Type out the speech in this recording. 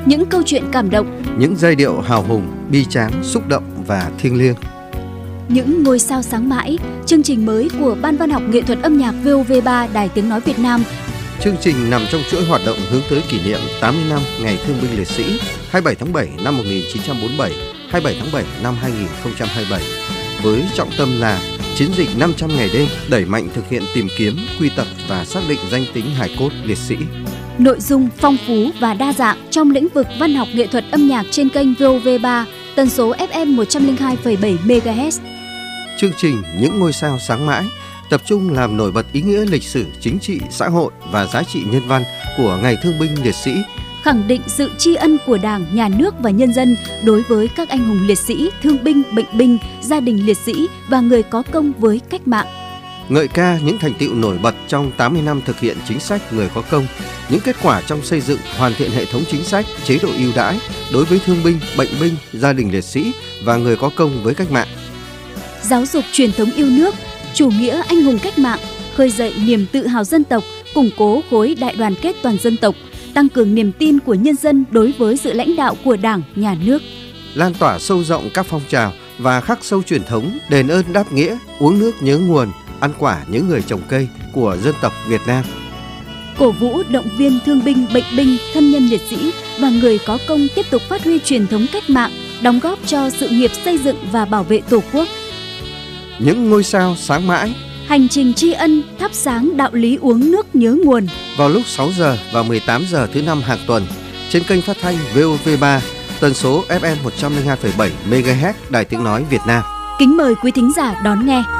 những câu chuyện cảm động, những giai điệu hào hùng, bi tráng, xúc động và thiêng liêng. Những ngôi sao sáng mãi, chương trình mới của Ban Văn học Nghệ thuật âm nhạc VOV3 Đài Tiếng Nói Việt Nam. Chương trình nằm trong chuỗi hoạt động hướng tới kỷ niệm 80 năm Ngày Thương binh Liệt sĩ 27 tháng 7 năm 1947, 27 tháng 7 năm 2027, với trọng tâm là chiến dịch 500 ngày đêm đẩy mạnh thực hiện tìm kiếm, quy tập và xác định danh tính hài cốt liệt sĩ. Nội dung phong phú và đa dạng trong lĩnh vực văn học nghệ thuật âm nhạc trên kênh VOV3, tần số FM 102,7 MHz. Chương trình Những ngôi sao sáng mãi tập trung làm nổi bật ý nghĩa lịch sử, chính trị, xã hội và giá trị nhân văn của Ngày Thương binh Liệt sĩ, khẳng định sự tri ân của Đảng, Nhà nước và nhân dân đối với các anh hùng liệt sĩ, thương binh, bệnh binh, gia đình liệt sĩ và người có công với cách mạng. Ngợi ca những thành tựu nổi bật trong 80 năm thực hiện chính sách người có công, những kết quả trong xây dựng, hoàn thiện hệ thống chính sách, chế độ ưu đãi đối với thương binh, bệnh binh, gia đình liệt sĩ và người có công với cách mạng. Giáo dục truyền thống yêu nước, chủ nghĩa anh hùng cách mạng, khơi dậy niềm tự hào dân tộc, củng cố khối đại đoàn kết toàn dân tộc, tăng cường niềm tin của nhân dân đối với sự lãnh đạo của Đảng, Nhà nước. Lan tỏa sâu rộng các phong trào và khắc sâu truyền thống đền ơn đáp nghĩa, uống nước nhớ nguồn, ăn quả nhớ người trồng cây của dân tộc Việt Nam. Cổ vũ động viên thương binh, bệnh binh, thân nhân liệt sĩ và người có công tiếp tục phát huy truyền thống cách mạng, đóng góp cho sự nghiệp xây dựng và bảo vệ Tổ quốc. Những ngôi sao sáng mãi, hành trình tri ân thắp sáng đạo lý uống nước nhớ nguồn, vào lúc 6 giờ và 18 giờ thứ năm hàng tuần trên kênh phát thanh VOV3, tần số FM 102,7 MHz Đài Tiếng Nói Việt Nam. Kính mời quý thính giả đón nghe.